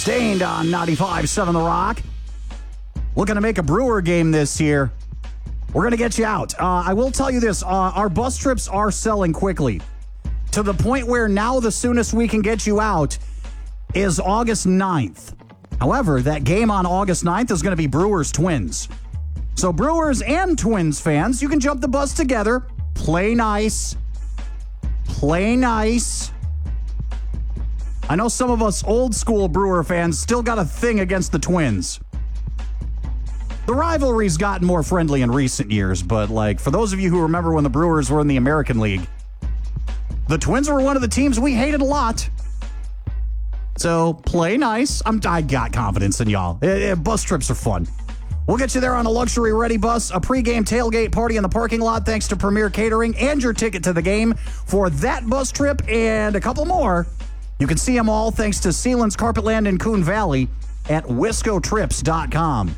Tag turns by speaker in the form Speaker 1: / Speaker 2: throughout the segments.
Speaker 1: Stained on 95.7 The Rock. Looking to make a Brewer game this year. We're going to get you out. I will tell you this. Our bus trips are selling quickly. To the point where now the soonest we can get you out is August 9th. However, that game on August 9th is going to be Brewers Twins. So Brewers and Twins fans, you can jump the bus together. Play nice. Play nice. I know some of us old school Brewer fans still got a thing against the Twins. The rivalry's gotten more friendly in recent years, but for those of you who remember when the Brewers were in the American League, the Twins were one of the teams we hated a lot. So play nice. I got confidence in y'all. Bus trips are fun. We'll get you there on a luxury ready bus, a pregame tailgate party in the parking lot thanks to Premier Catering, and your ticket to the game for that bus trip and a couple more. You can see them all thanks to Sealand's Carpetland in Coon Valley at wiscotrips.com.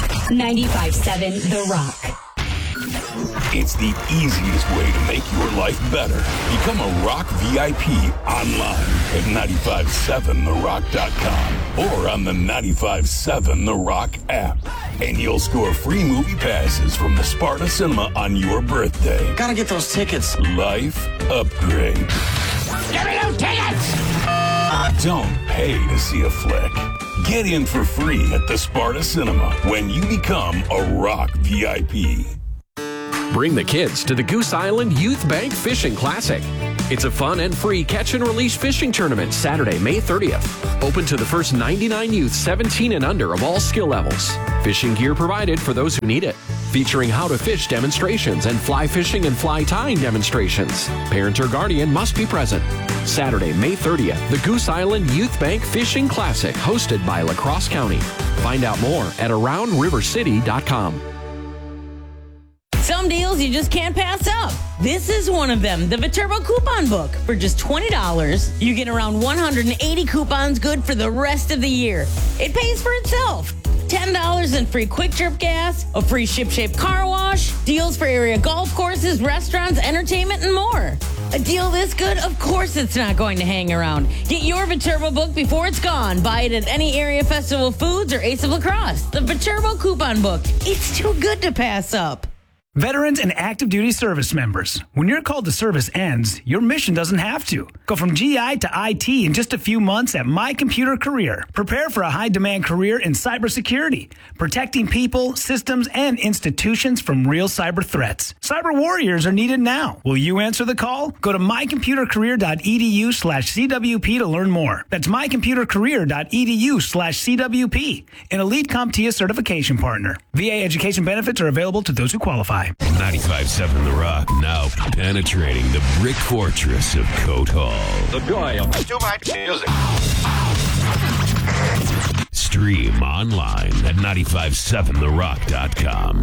Speaker 2: 95.7 The Rock.
Speaker 3: It's the easiest way to make your life better. Become a Rock VIP online at 957therock.com or on the 95.7 The Rock app. And you'll score free movie passes from the Sparta Cinema on your birthday.
Speaker 4: Gotta get those tickets.
Speaker 3: Life upgrade.
Speaker 4: Give me those tickets!
Speaker 3: Don't pay to see a flick. Get in for free at the Sparta Cinema when you become a Rock VIP.
Speaker 5: Bring the kids to the Goose Island Youth Bank Fishing Classic. It's a fun and free catch and release fishing tournament Saturday, May 30th. Open to the first 99 youth 17 and under of all skill levels. Fishing gear provided for those who need it. Featuring how to fish demonstrations and fly fishing and fly tying demonstrations. Parent or guardian must be present. Saturday, May 30th, the Goose Island Youth Bank Fishing Classic, hosted by La Crosse County. Find out more at AroundRiverCity.com.
Speaker 6: Some deals you just can't pass up. This is one of them, the Viterbo Coupon Book. For just $20, you get around 180 coupons good for the rest of the year. It pays for itself. $10 in free quick trip gas, a free ship-shape car wash, deals for area golf courses, restaurants, entertainment, and more. A deal this good? Of course it's not going to hang around. Get your Viterbo book before it's gone. Buy it at any area Festival Foods or Ace of Lacrosse. The Viterbo Coupon Book. It's too good to pass up.
Speaker 7: Veterans and active duty service members, when your call to service ends, your mission doesn't have to. Go from GI to IT in just a few months at My Computer Career. Prepare for a high-demand career in cybersecurity, protecting people, systems, and institutions from real cyber threats. Cyber warriors are needed now. Will you answer the call? Go to mycomputercareer.edu/CWP to learn more. That's mycomputercareer.edu/CWP, an elite CompTIA certification partner. VA education benefits are available to those who qualify.
Speaker 3: 95.7 The Rock, now penetrating the brick fortress of Coat Hall.
Speaker 8: The joy of too much music.
Speaker 3: Stream online at 957therock.com.